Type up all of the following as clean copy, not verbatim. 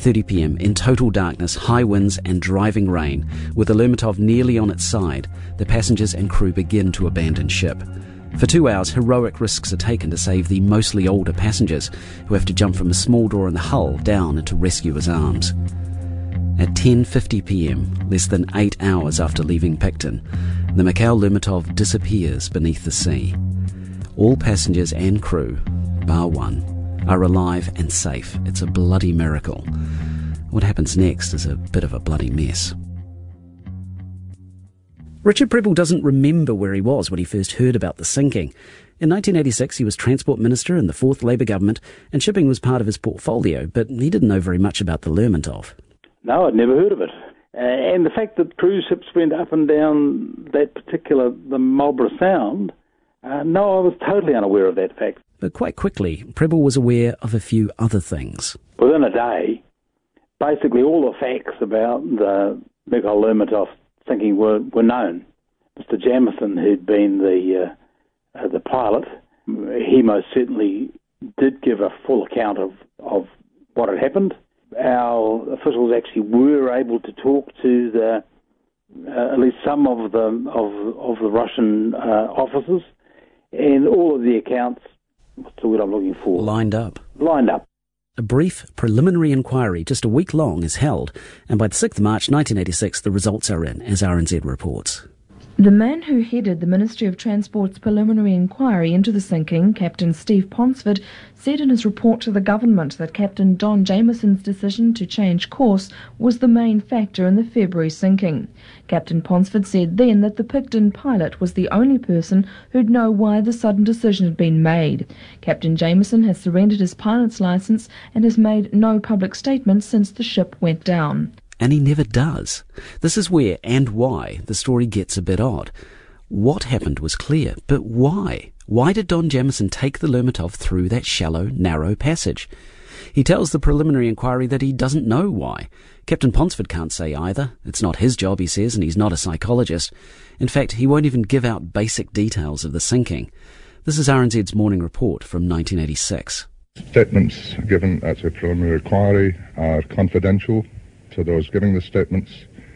9:30 p.m, in total darkness, high winds and driving rain, with the Lermontov nearly on its side, the passengers and crew begin to abandon ship. For 2 hours, heroic risks are taken to save the mostly older passengers, who have to jump from a small door in the hull down into rescuers' arms. At 10:50 p.m, less than 8 hours after leaving Picton, the Mikhail Lermontov disappears beneath the sea. All passengers and crew, bar one, are alive and safe. It's a bloody miracle. What happens next is a bit of a bloody mess. Richard Prebble doesn't remember where he was when he first heard about the sinking. In 1986, he was Transport Minister in the fourth Labour government, and shipping was part of his portfolio, but he didn't know very much about the Lermontov. No, I'd never heard of it. And the fact that cruise ships went up and down the Marlborough Sound, no, I was totally unaware of that fact. But quite quickly, Prebble was aware of a few other things. Within a day, basically all the facts about the Mikhail Lermontov sinking were known. Mr. Jamieson, who'd been the pilot, he most certainly did give a full account of what had happened. Our officials actually were able to talk to at least some of the Russian officers, and all of the accounts, what's the word I'm looking for? Lined up. A brief preliminary inquiry, just a week long, is held, and by the 6th of March 1986, the results are in, as RNZ reports. The man who headed the Ministry of Transport's preliminary inquiry into the sinking, Captain Steve Ponsford, said in his report to the government that Captain Don Jamieson's decision to change course was the main factor in the February sinking. Captain Ponsford said then that the Picton pilot was the only person who'd know why the sudden decision had been made. Captain Jamieson has surrendered his pilot's licence and has made no public statement since the ship went down. And he never does. This is where and why the story gets a bit odd. What happened was clear, but why? Why did Don Jamieson take the Lermontov through that shallow, narrow passage? He tells the preliminary inquiry that he doesn't know why. Captain Ponsford can't say either. It's not his job, he says, and he's not a psychologist. In fact, he won't even give out basic details of the sinking. This is RNZ's morning report from 1986. Statements given at a preliminary inquiry are confidential to those giving the statements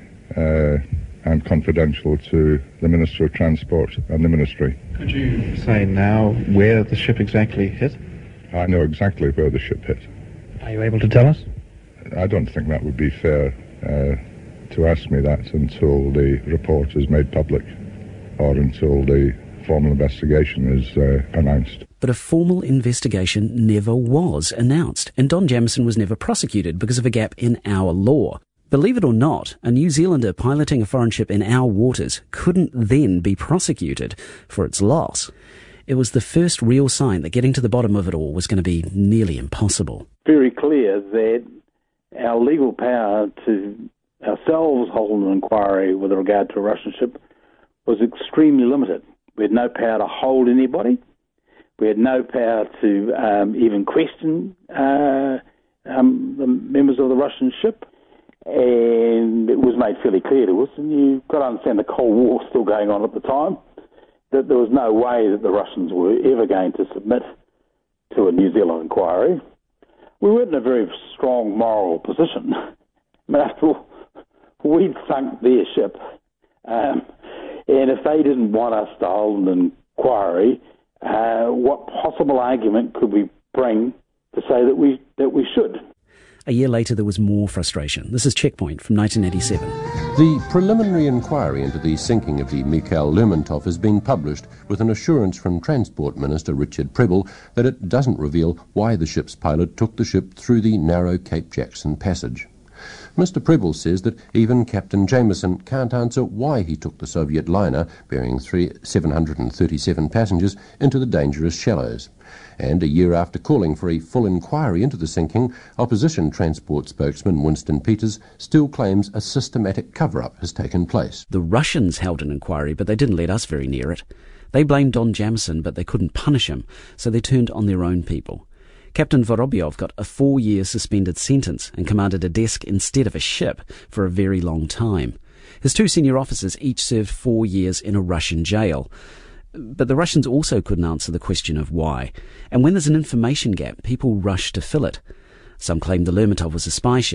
and confidential to the Minister of Transport and the Ministry. Could you say now where the ship exactly hit? I know exactly where the ship hit. Are you able to tell us? I don't think that would be fair to ask me that until the report is made public or until the formal investigation is announced. But a formal investigation never was announced, and Don Jamieson was never prosecuted because of a gap in our law. Believe it or not, a New Zealander piloting a foreign ship in our waters couldn't then be prosecuted for its loss. It was the first real sign that getting to the bottom of it all was going to be nearly impossible. Very clear that our legal power to ourselves hold an inquiry with regard to a Russian ship was extremely limited. We had no power to hold anybody. We had no power to even question the members of the Russian ship. And it was made fairly clear to us, and you've got to understand the Cold War was still going on at the time, that there was no way that the Russians were ever going to submit to a New Zealand inquiry. We weren't in a very strong moral position. I mean, after all, we'd sunk their ship. And if they didn't want us to hold an inquiry, what possible argument could we bring to say that we should? A year later, there was more frustration. This is Checkpoint from 1987. The preliminary inquiry into the sinking of the Mikhail Lermontov has been published with an assurance from Transport Minister Richard Prebble that it doesn't reveal why the ship's pilot took the ship through the narrow Cape Jackson passage. Mr. Prebble says that even Captain Jamieson can't answer why he took the Soviet liner, bearing 737 passengers, into the dangerous shallows. And a year after calling for a full inquiry into the sinking, opposition transport spokesman Winston Peters still claims a systematic cover-up has taken place. The Russians held an inquiry, but they didn't let us very near it. They blamed Don Jamieson, but they couldn't punish him, so they turned on their own people. Captain Vorobyov got a 4-year suspended sentence and commanded a desk instead of a ship for a very long time. His 2 senior officers each served 4 years in a Russian jail. But the Russians also couldn't answer the question of why. And when there's an information gap, people rush to fill it. Some claim the Lermontov was a spy ship.